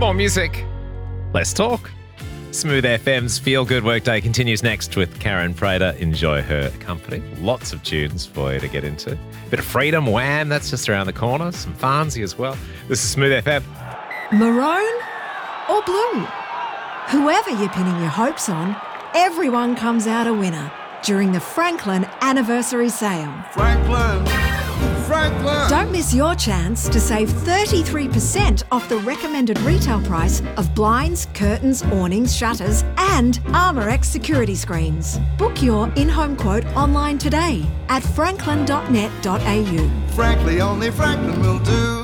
More music, less talk. Smooth FM's Feel Good Workday continues next with Karen Prater. Enjoy her company. Lots of tunes for you to get into. A bit of Freedom, Wham, that's just around the corner. Some Farnsey as well. This is Smooth FM. Maroon or blue? Whoever you're pinning your hopes on, everyone comes out a winner during the Franklin Anniversary Sale. Franklin. Don't miss your chance to save 33% off the recommended retail price of blinds, curtains, awnings, shutters and Armorex security screens. Book your in-home quote online today at franklin.net.au. Frankly, only Franklin will do.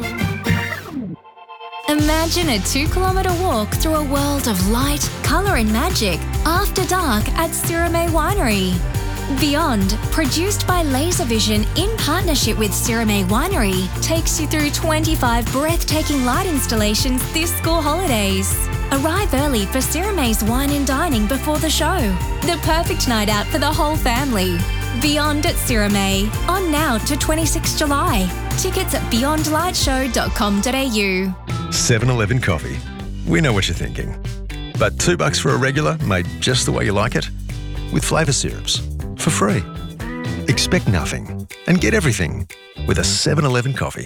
Imagine a 2-kilometre walk through a world of light, colour and magic after dark at Sirame Winery. Beyond, produced by Laservision in partnership with Sirame Winery, takes you through 25 breathtaking light installations this school holidays. Arrive early for Sirame's wine and dining before the show. The perfect night out for the whole family. Beyond at Sirame, on now to 26 July. Tickets at beyondlightshow.com.au. 7-Eleven coffee. We know what you're thinking. But $2 for a regular made just the way you like it? With flavour syrups. For free. Expect nothing and get everything with a 7-Eleven coffee.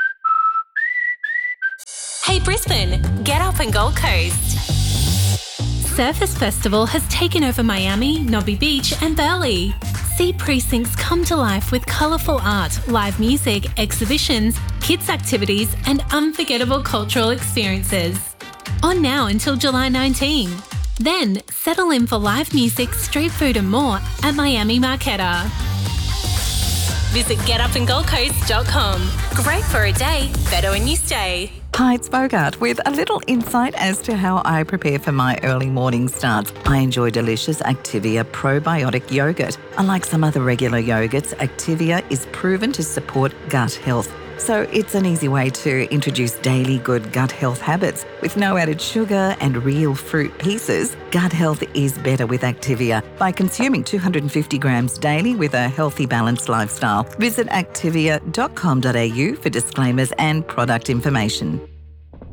Hey Brisbane, get up and Gold Coast. Surfers Festival has taken over Miami, Nobby Beach and Burleigh. See precincts come to life with colourful art, live music, exhibitions, kids activities and unforgettable cultural experiences. On now until July 19. Then settle in for live music, street food and more at Miami Marquetta. Visit getupandgoldcoast.com. Great for a day, better when you stay. Hi, it's Bogart with a little insight as to how I prepare for my early morning starts. I enjoy delicious Activia probiotic yogurt. Unlike some other regular yogurts, Activia is proven to support gut health. So it's an easy way to introduce daily good gut health habits. With no added sugar and real fruit pieces, gut health is better with Activia by consuming 250 grams daily with a healthy, balanced lifestyle. Visit activia.com.au for disclaimers and product information.